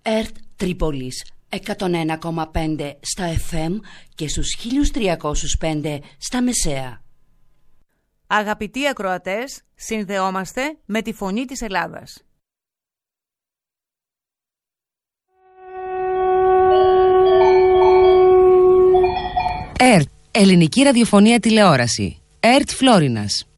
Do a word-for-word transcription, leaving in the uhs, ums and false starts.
ΕΡΤ Τρίπολης εκατόν ένα κόμμα πέντε στα εφ εμ και στους χίλια τριακόσια πέντε στα μεσαία. Αγαπητοί ακροατές, συνδεόμαστε με τη Φωνή της Ελλάδας. ΕΡΤ, Ελληνική Ραδιοφωνία Τηλεόραση. ΕΡΤ Φλόρινας.